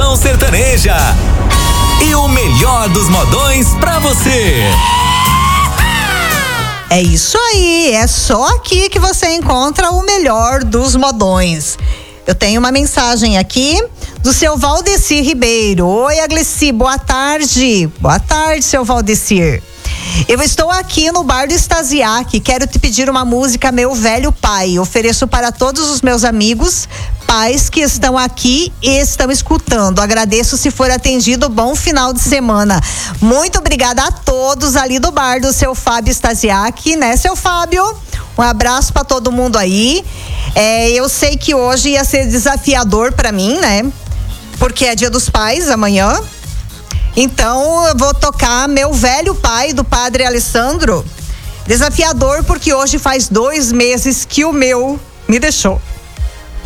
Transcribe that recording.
Conexão Sertaneja. E o melhor dos modões pra você. É isso aí, é só aqui que você encontra o melhor dos modões. Eu tenho uma mensagem aqui do seu Valdecir Ribeiro. Oi, Aglici, boa tarde. Boa tarde, seu Valdecir. Eu estou aqui no bar do Stasiak. Quero te pedir uma música, Meu Velho Pai. Ofereço para todos os meus amigos, pais que estão aqui e estão escutando. Agradeço se for atendido. Bom final de semana. Muito obrigada a todos ali do bar do seu Fábio Stasiak, né, seu Fábio? Um abraço para todo mundo aí. Eu sei que hoje ia ser desafiador para mim, né? Porque é Dia dos Pais amanhã. Então eu vou tocar Meu Velho Pai, do Padre Alessandro. Desafiador porque hoje faz 2 meses que o meu me deixou.